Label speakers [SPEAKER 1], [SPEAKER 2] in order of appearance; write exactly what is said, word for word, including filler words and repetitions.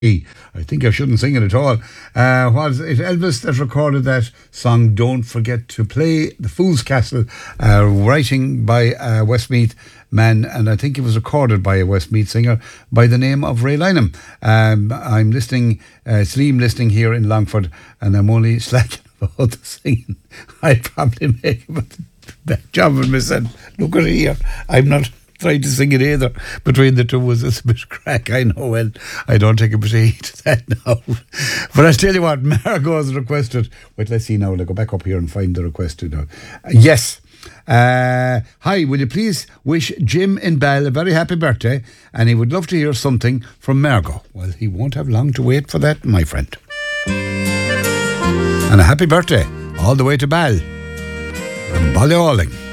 [SPEAKER 1] I think I shouldn't sing it at all. Uh, was it Elvis that recorded that song, Don't Forget to Play, The Fool's Castle, uh, writing by a Westmeath man, and I think it was recorded by a Westmeath singer by the name of Ray Lynham. Um, I'm listening, uh, Sliam listening here in Longford, and I'm only slacking about the singing. I'd probably make a better job of myself. Look at here, I'm not trying to sing it either. Between the two was a bit crack, I know. Well, I don't take a bit of heed to that now. But I tell you what, Margot's requested. Wait, let's see now. I'll go back up here and find the requested now. Uh, yes. Uh, hi, will you please wish Jim in Bell a very happy birthday? And he would love to hear something from Margot. Well, he won't have long to wait for that, my friend. And a happy birthday all the way to Bell and Ballyalling.